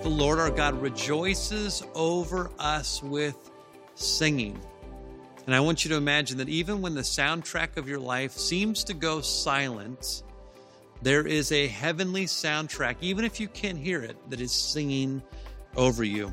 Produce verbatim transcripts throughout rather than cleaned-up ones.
The Lord our God rejoices over us with singing. And I want you to imagine that even when the soundtrack of your life seems to go silent, there is a heavenly soundtrack, even if you can't hear it, that is singing over you.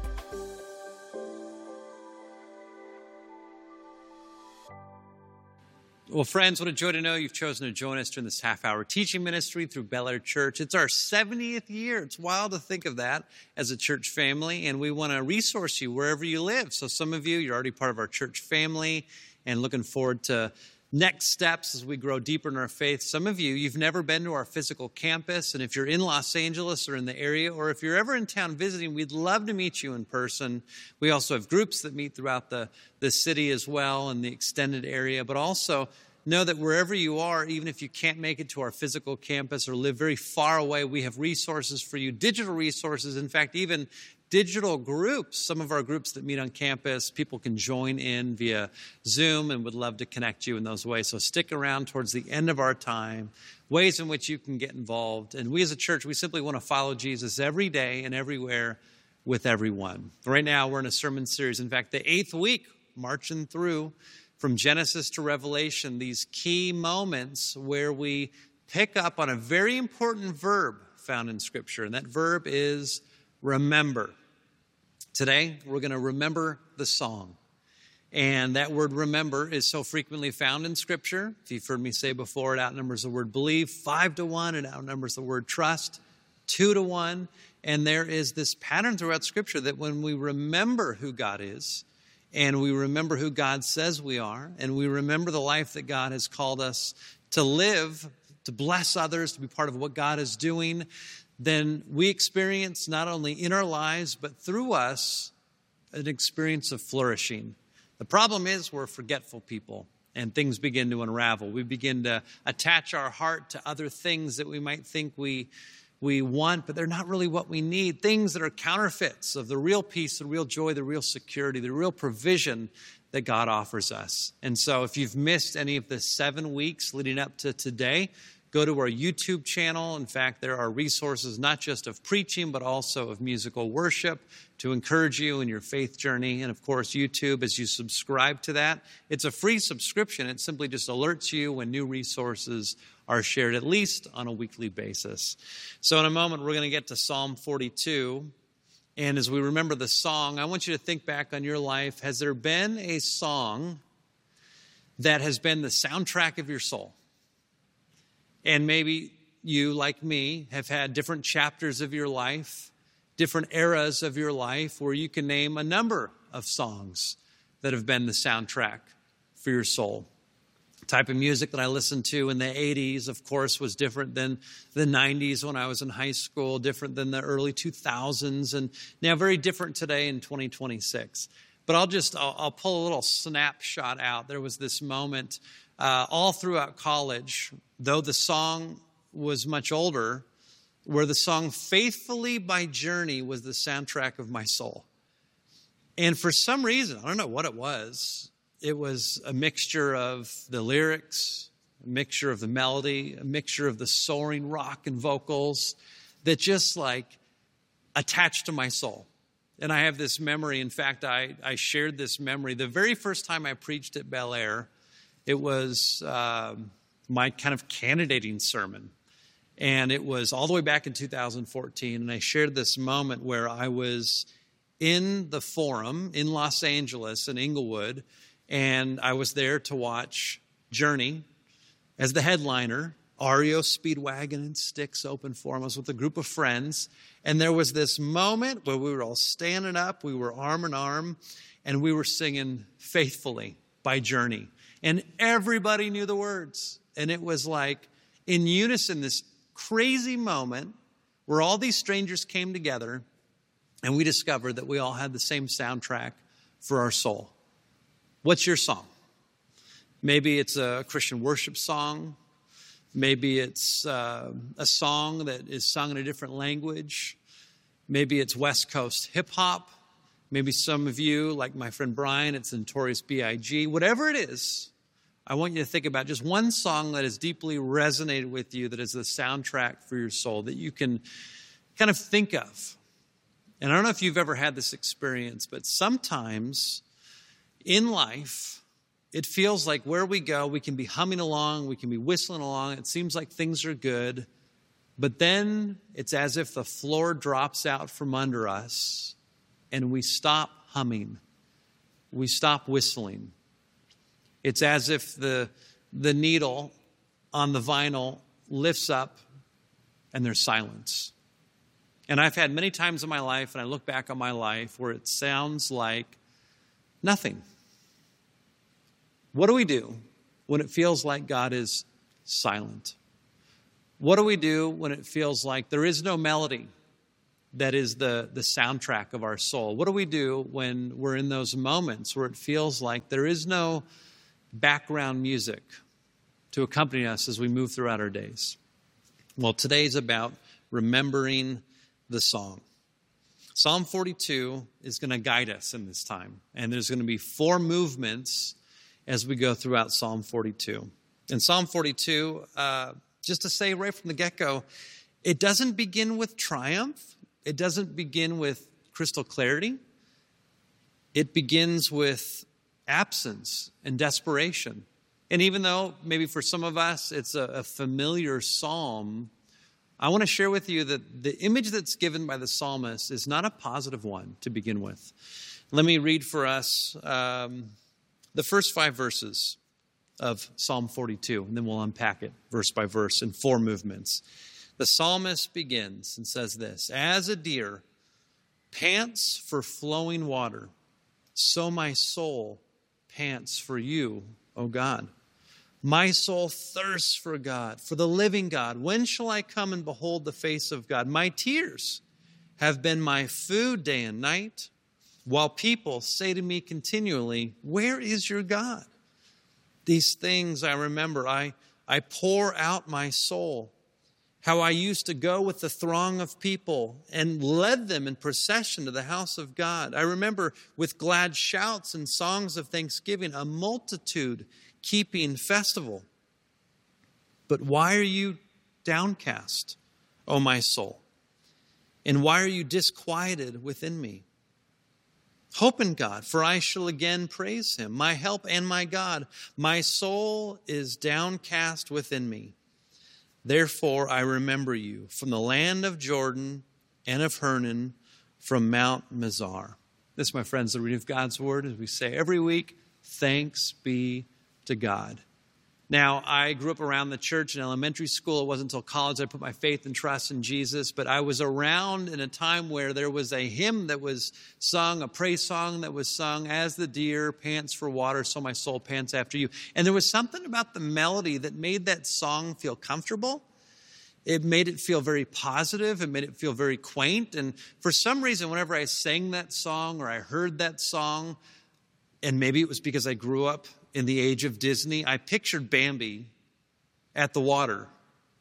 Well, friends, what a joy to know you've chosen to join us during this half-hour teaching ministry through Bel Air Church. It's our seventieth year. It's wild to think of that as a church family, and we want to resource you wherever you live. So some of you, you're already part of our church family and looking forward to next steps as we grow deeper in our faith. Some of you, you've never been to our physical campus, and if you're in Los Angeles or in the area, or if you're ever in town visiting, we'd love to meet you in person. We also have groups that meet throughout the, the city as well in the extended area, but also know that wherever you are, even if you can't make it to our physical campus or live very far away, we have resources for you, digital resources, in fact, even digital groups. Some of our groups that meet on campus, people can join in via Zoom and would love to connect you in those ways. So stick around towards the end of our time, ways in which you can get involved. And we as a church, we simply want to follow Jesus every day and everywhere with everyone. Right now, we're in a sermon series. In fact, the eighth week, marching through from Genesis to Revelation, these key moments where we pick up on a very important verb found in Scripture. And that verb is remember. Today, we're going to remember the song. And that word remember is so frequently found in Scripture. If you've heard me say before, it outnumbers the word believe five to one. It outnumbers the word trust two to one. And there is this pattern throughout Scripture that when we remember who God is, and we remember who God says we are, and we remember the life that God has called us to live, to bless others, to be part of what God is doing, then we experience not only in our lives, but through us, an experience of flourishing. The problem is we're forgetful people, and things begin to unravel. We begin to attach our heart to other things that we might think we we want, but they're not really what we need. Things that are counterfeits of the real peace, the real joy, the real security, the real provision that God offers us. And so if you've missed any of the seven weeks leading up to today, go to our YouTube channel. In fact, there are resources not just of preaching, but also of musical worship to encourage you in your faith journey. And of course, YouTube, as you subscribe to that, it's a free subscription. It simply just alerts you when new resources are shared, at least on a weekly basis. So in a moment, we're going to get to Psalm forty-two. And as we remember the song, I want you to think back on your life. Has there been a song that has been the soundtrack of your soul? And maybe you, like me, have had different chapters of your life, different eras of your life, where you can name a number of songs that have been the soundtrack for your soul. The type of music that I listened to in the eighties, of course, was different than the nineties when I was in high school, different than the early two thousands, and now very different today in twenty twenty-six. But I'll just, I'll, I'll pull a little snapshot out. There was this moment uh, all throughout college, though the song was much older, where the song Faithfully by Journey was the soundtrack of my soul. And for some reason, I don't know what it was, it was a mixture of the lyrics, a mixture of the melody, a mixture of the soaring rock and vocals that just like attached to my soul. And I have this memory. In fact, I, I shared this memory. The very first time I preached at Bel Air, it was uh, my kind of candidating sermon. And it was all the way back in two thousand fourteen. And I shared this moment where I was in the Forum in Los Angeles, in Inglewood. And I was there to watch Journey as the headliner. R E O Speedwagon and Styx opened for us. I was with a group of friends. And there was this moment where we were all standing up. We were arm in arm. And we were singing Faithfully by Journey. And everybody knew the words. And it was like in unison, this crazy moment where all these strangers came together. And we discovered that we all had the same soundtrack for our soul. What's your song? Maybe it's a Christian worship song. Maybe it's uh, a song that is sung in a different language. Maybe it's West Coast hip hop. Maybe some of you, like my friend Brian, it's Notorious B I G Whatever it is, I want you to think about just one song that has deeply resonated with you, that is the soundtrack for your soul, that you can kind of think of And I don't know if you've ever had this experience, but sometimes in life, it feels like where we go, we can be humming along, we can be whistling along. It seems like things are good. But then it's as if the floor drops out from under us and we stop humming. We stop whistling. It's as if the, the needle on the vinyl lifts up and there's silence. And I've had many times in my life, and I look back on my life, where it sounds like nothing. What do we do when it feels like God is silent? What do we do when it feels like there is no melody that is the, the soundtrack of our soul? What do we do when we're in those moments where it feels like there is no background music to accompany us as we move throughout our days? Well, today's about remembering the song. Psalm forty-two is going to guide us in this time. And there's going to be four movements as we go throughout Psalm forty-two. In Psalm forty-two, uh, just to say right from the get-go, it doesn't begin with triumph. It doesn't begin with crystal clarity. It begins with absence and desperation. And even though maybe for some of us it's a, a familiar psalm, I want to share with you that the image that's given by the psalmist is not a positive one to begin with. Let me read for us um, the first five verses of Psalm forty-two, and then we'll unpack it verse by verse in four movements. The psalmist begins and says this: "As a deer pants for flowing water, so my soul pants for you, O God. My soul thirsts for God, for the living God. When shall I come and behold the face of God? My tears have been my food day and night, while people say to me continually, 'Where is your God?' These things I remember. I, I pour out my soul, how I used to go with the throng of people and led them in procession to the house of God. I remember with glad shouts and songs of thanksgiving, a multitude keeping festival. But why are you downcast, O my soul? And why are you disquieted within me? Hope in God, for I shall again praise him, my help and my God. My soul is downcast within me. Therefore I remember you from the land of Jordan and of Hernon, from Mount Mizar." This, my friends, the reading of God's word, as we say every week, thanks be to God. Now, I grew up around the church in elementary school. It wasn't until college I put my faith and trust in Jesus. But I was around in a time where there was a hymn that was sung, a praise song that was sung, "As the deer pants for water, so my soul pants after you." And there was something about the melody that made that song feel comfortable. It made it feel very positive. It made it feel very quaint. And for some reason, whenever I sang that song or I heard that song, and maybe it was because I grew up in the age of Disney, I pictured Bambi at the water.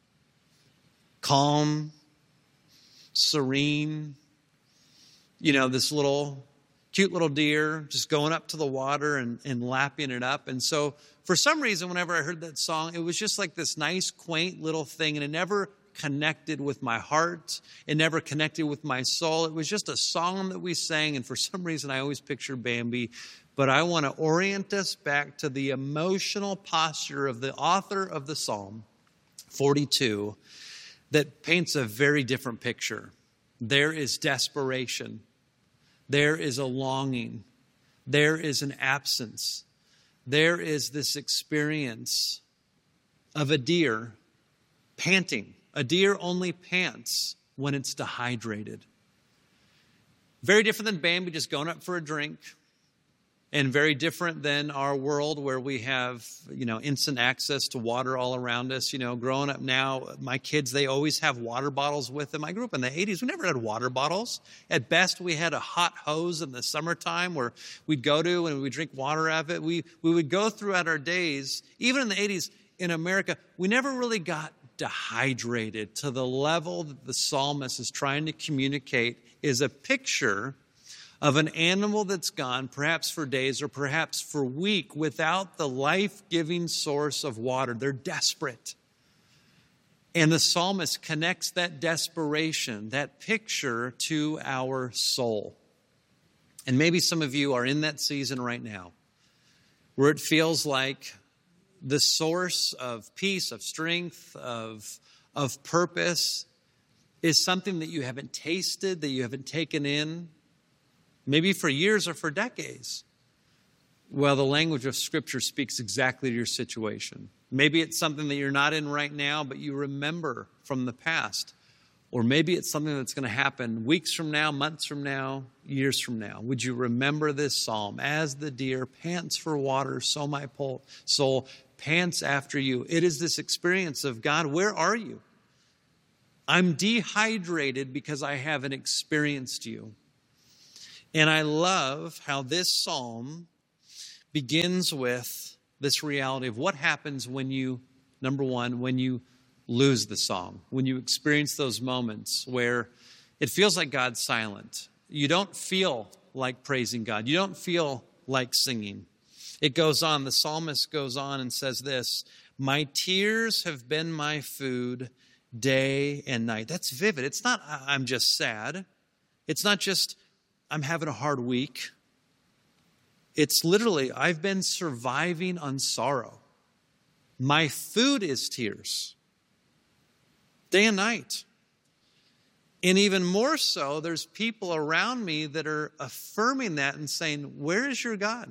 Calm, serene, you know, this little, cute little deer just going up to the water and, and lapping it up. And so for some reason, whenever I heard that song, it was just like this nice, quaint little thing. And it never connected with my heart. It never connected with my soul. It was just a song that we sang. And for some reason, I always pictured Bambi. But I want to orient us back to the emotional posture of the author of the Psalm forty-two that paints a very different picture. There is desperation. There is a longing. There is an absence. There is this experience of a deer panting. A deer only pants when it's dehydrated. Very different than Bambi just going up for a drink. And very different than our world where we have, you know, instant access to water all around us. You know, growing up now, my kids, they always have water bottles with them. I grew up in the eighties. We never had water bottles. At best, we had a hot hose in the summertime where we'd go to and we'd drink water out of it. We, we would go throughout our days, even in the eighties in America, we never really got dehydrated to the level that the psalmist is trying to communicate is a picture of an animal that's gone, perhaps for days or perhaps for a week, without the life-giving source of water. They're desperate. And the psalmist connects that desperation, that picture, to our soul. And maybe some of you are in that season right now where it feels like the source of peace, of strength, of, of purpose is something that you haven't tasted, that you haven't taken in, maybe for years or for decades. Well, the language of Scripture speaks exactly to your situation. Maybe it's something that you're not in right now, but you remember from the past. Or maybe it's something that's going to happen weeks from now, months from now, years from now. Would you remember this psalm? As the deer pants for water, so my soul pants after you. It is this experience of, God, where are you? I'm dehydrated because I haven't experienced you. And I love how this psalm begins with this reality of what happens when you, number one, when you lose the song, when you experience those moments where it feels like God's silent. You don't feel like praising God. You don't feel like singing. It goes on, the psalmist goes on and says this, my tears have been my food day and night. That's vivid. It's not, I'm just sad. It's not just, I'm having a hard week. It's literally, I've been surviving on sorrow. My food is tears. Day and night. And even more so, there's people around me that are affirming that and saying, where is your God?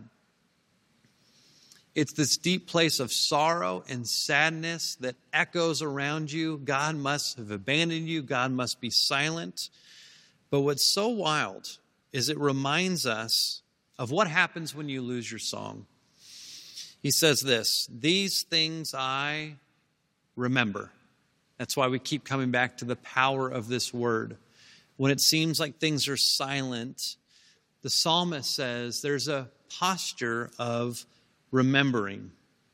It's this deep place of sorrow and sadness that echoes around you. God must have abandoned you. God must be silent. But what's so wild is it reminds us of what happens when you lose your song. He says this, these things I remember. That's why we keep coming back to the power of this word. When it seems like things are silent, the psalmist says there's a posture of remembering.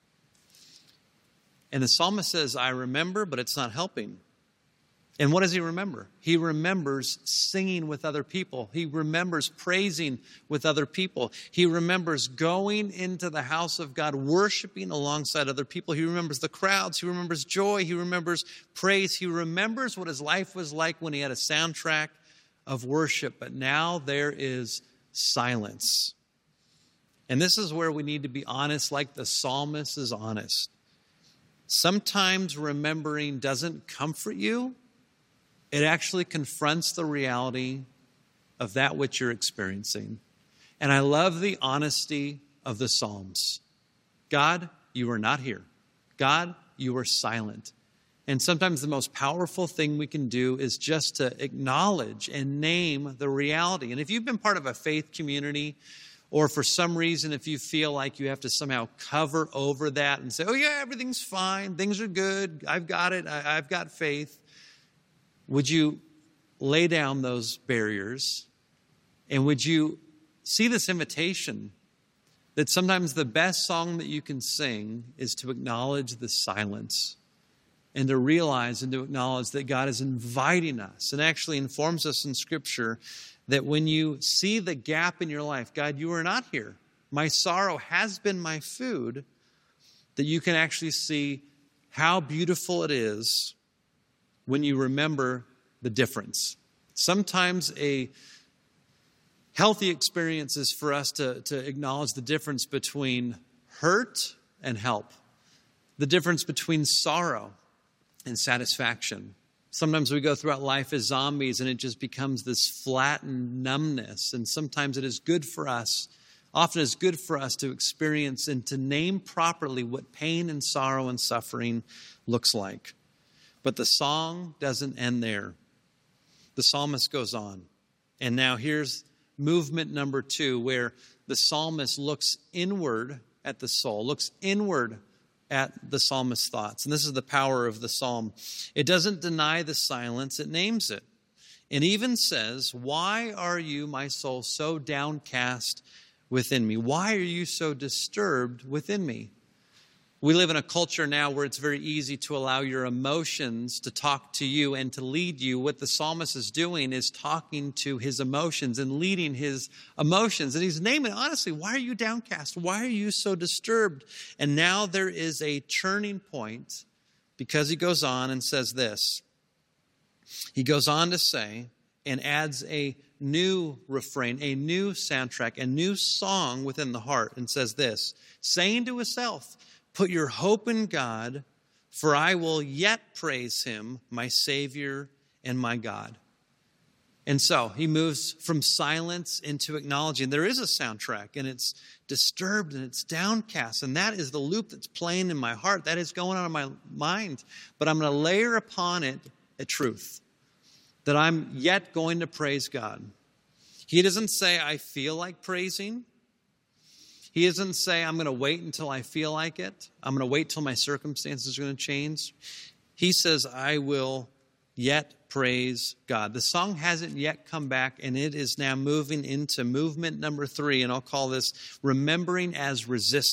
And the psalmist says, I remember, but it's not helping. And what does he remember? He remembers singing with other people. He remembers praising with other people. He remembers going into the house of God, worshiping alongside other people. He remembers the crowds. He remembers joy. He remembers praise. He remembers what his life was like when he had a soundtrack of worship. But now there is silence. And this is where we need to be honest, like the psalmist is honest. Sometimes remembering doesn't comfort you. It actually confronts the reality of that which you're experiencing. And I love the honesty of the Psalms. God, you are not here. God, you are silent. And sometimes the most powerful thing we can do is just to acknowledge and name the reality. And if you've been part of a faith community, or for some reason, if you feel like you have to somehow cover over that and say, oh yeah, everything's fine, things are good, I've got it, I, I've got faith. Would you lay down those barriers? And would you see this invitation that sometimes the best song that you can sing is to acknowledge the silence and to realize and to acknowledge that God is inviting us and actually informs us in Scripture that when you see the gap in your life, God, you are not here. My sorrow has been my food, that you can actually see how beautiful it is when you remember the difference. Sometimes a healthy experience is for us to, to acknowledge the difference between hurt and help, the difference between sorrow and satisfaction. Sometimes we go throughout life as zombies and it just becomes this flattened numbness. And sometimes it is good for us, often it's good for us to experience and to name properly what pain and sorrow and suffering looks like. But the song doesn't end there. The psalmist goes on. And now here's movement number two, where the psalmist looks inward at the soul, looks inward at the psalmist's thoughts. And this is the power of the psalm. It doesn't deny the silence, it names it. And even says, why are you, my soul, so downcast within me? Why are you so disturbed within me? We live in a culture now where it's very easy to allow your emotions to talk to you and to lead you. What the psalmist is doing is talking to his emotions and leading his emotions. And he's naming, honestly, why are you downcast? Why are you so disturbed? And now there is a turning point because he goes on and says this. He goes on to say, and adds a new refrain, a new soundtrack, a new song within the heart, and says this, saying to himself, put your hope in God, for I will yet praise him, my Savior and my God. And so he moves from silence into acknowledging. There is a soundtrack, and it's disturbed and it's downcast. And that is the loop that's playing in my heart. That is going on in my mind. But I'm going to layer upon it a truth, that I'm yet going to praise God. He doesn't say, I feel like praising. He doesn't say, I'm going to wait until I feel like it. I'm going to wait till my circumstances are going to change. He says, I will yet praise God. The song hasn't yet come back, and it is now moving into movement number three, and I'll call this remembering as resistance.